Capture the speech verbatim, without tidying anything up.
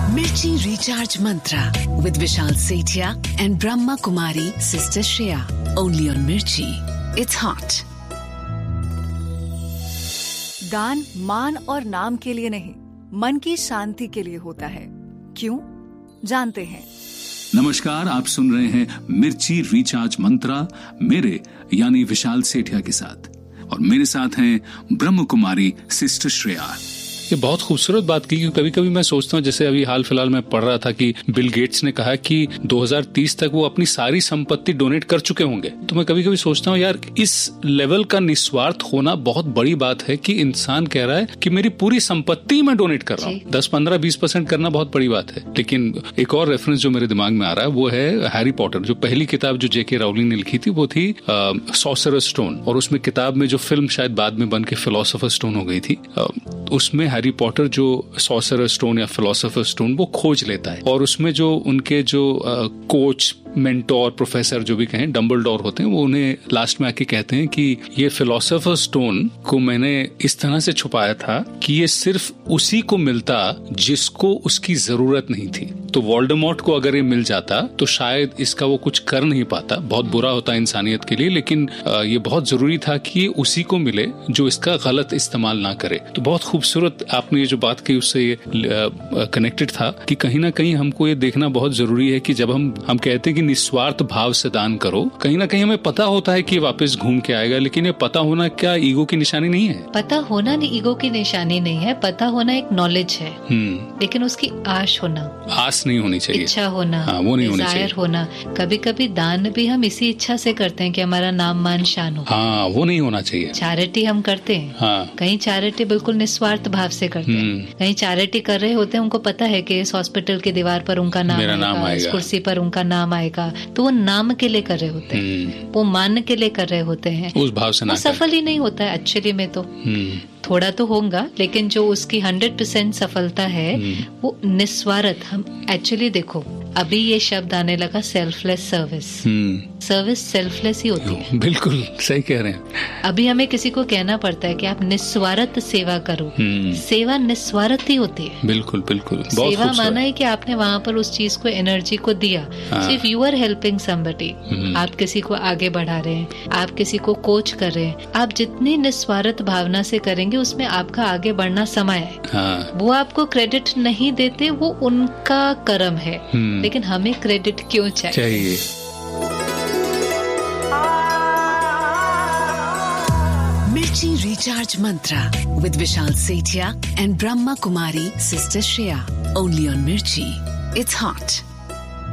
Mirchi Recharge Mantra with Vishal Sethia and Brahma Kumari Sister Shreya. Only on Mirchi. It's hot. दान मान और नाम के लिए नहीं, मन की शांति के लिए होता है। क्यों? जानते हैं। नमस्कार, आप सुन रहे हैं मिर्ची रिचार्ज मंत्रा मेरे यानी विशाल सेठिया के साथ, और मेरे साथ हैं ब्रह्म कुमारी सिस्टर श्रेया। ये बहुत खूबसूरत बात की, क्योंकि कभी कभी मैं सोचता हूँ, जैसे अभी हाल फिलहाल में पढ़ रहा था कि बिल गेट्स ने कहा कि दो हज़ार तीस तक वो अपनी सारी संपत्ति डोनेट कर चुके होंगे। तो मैं कभी कभी सोचता हूँ यार, इस लेवल का निस्वार्थ होना बहुत बड़ी बात है कि इंसान कह रहा है कि मेरी पूरी संपत्ति मैं डोनेट कर रहा हूँ। दस पंद्रह बीस परसेंट करना बहुत बड़ी बात है। लेकिन एक और रेफरेंस जो मेरे दिमाग में आ रहा है वो है हैरी पॉटर। जो पहली किताब जो जेके राउलिंग ने लिखी थी वो थी सॉर्सरर स्टोन, और उसमें किताब में जो फिल्म शायद बाद में बन के फिलोसोफर स्टोन हो गई थी, उसमें हैरी पॉटर जो सॉर्सरर स्टोन या फिलोसोफर स्टोन वो खोज लेता है, और उसमें जो उनके जो कोच, मेंटोर, प्रोफेसर जो भी कहें, डंबलडोर होते हैं, वो उन्हें लास्ट में आके कहते हैं कि ये फिलोसोफर स्टोन को मैंने इस तरह से छुपाया था कि ये सिर्फ उसी को मिलता जिसको उसकी जरूरत नहीं थी। तो वोल्डेमॉर्ट को अगर ये मिल जाता तो शायद इसका वो कुछ कर नहीं पाता, बहुत बुरा होता इंसानियत के लिए, लेकिन ये बहुत जरूरी था कि ये उसी को मिले जो इसका गलत इस्तेमाल ना करे। तो बहुत खूबसूरत आपने ये जो बात की उससे ये कनेक्टेड था कि कहीं ना कहीं हमको ये देखना बहुत जरूरी है कि जब हम हम कहते हैं कि निस्वार्थ भाव से दान करो, कहीं ना कहीं हमें पता होता है कि वापस घूम के आएगा, लेकिन ये पता होना क्या ईगो की निशानी नहीं है? पता होना नहीं ईगो की निशानी नहीं है, पता होना एक नॉलेज है, लेकिन उसकी आश होना, आस नहीं होनी चाहिए, इच्छा होना, हाँ, वो नहीं होनी चाहिए होना। कभी कभी दान भी हम इसी इच्छा से करते हैं कि हमारा नाम मान शान हो, हाँ, वो नहीं होना चाहिए। चैरिटी हम करते हैं, हाँ, कहीं चैरिटी बिल्कुल निस्वार्थ भाव से करते हैं, कहीं चैरिटी कर रहे होते हैं, उनको पता है कि इस हॉस्पिटल की दीवार पर उनका नाम आएगा, इस कुर्सी पर उनका नाम आएगा, तो वो नाम के लिए कर रहे होते हैं, वो मान के लिए कर रहे होते हैं, उस भाव से ना सफल ही नहीं होता है एक्चुअली में। तो थोड़ा तो होगा, लेकिन जो उसकी हंड्रेड परसेंट सफलता है वो निस्वार्थ। हम एक्चुअली देखो, अभी ये शब्द आने लगा सेल्फलेस सर्विस। सर्विस सेल्फलेस ही होती है। बिल्कुल सही कह रहे हैं। अभी हमें किसी को कहना पड़ता है कि आप निस्वार्थ सेवा करो। सेवा निस्वार्थ ही होती है। बिल्कुल बिल्कुल। सेवा माना है कि आपने वहाँ पर उस चीज को, एनर्जी को दिया। सिर्फ यू आर हेल्पिंग समबडी, आप किसी को आगे बढ़ा रहे हैं, आप किसी को कोच कर रहे हैं। आप जितनी निस्वार्थ भावना से करेंगे उसमें आपका आगे बढ़ना समय है। हाँ। वो आपको क्रेडिट नहीं देते, वो उनका कर्म है, लेकिन हमें क्रेडिट क्यों चाहिए? चाहिए। Mirchi Recharge Mantra with Vishal Sethia and Brahma Kumari Sister Shreya. Only on Mirchi. It's hot.